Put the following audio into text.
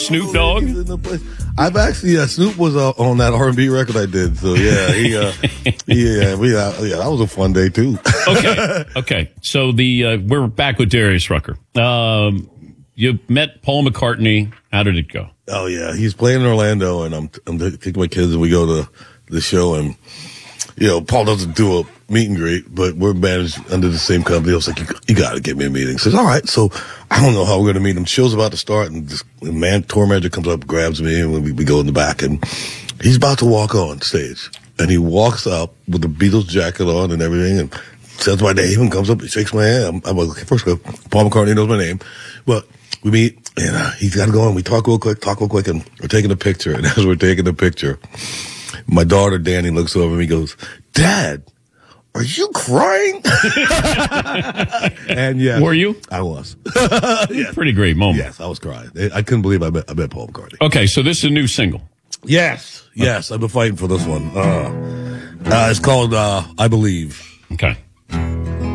Snoop Dogg? I've actually, Snoop was on that R&B record I did. So yeah, that was a fun day too. Okay. So we're back with Darius Rucker. You met Paul McCartney. How did it go? Oh yeah, he's playing in Orlando, and I'm taking my kids, and we go to the show, and Paul doesn't do a meet and greet, but we're managed under the same company. I was like, you got to get me a meeting. He says, all right. So I don't know how we're going to meet him. Show's about to start, and the tour manager comes up, grabs me, and we go in the back, and he's about to walk on stage, and he walks up with the Beatles jacket on and everything, and says my name, and comes up and shakes my hand. I'm like, okay, first of all, Paul McCartney knows my name, but we meet, and he's got to go on. We talk real quick, and we're taking a picture. And as we're taking the picture, my daughter, Danny, looks over and he goes, Dad, are you crying? And yeah. Were you? I was. Yes. Pretty great moment. Yes, I was crying. I couldn't believe I met Paul McCartney. Okay, so this is a new single. Yes. I've been fighting for this one. It's called I Believe. Okay.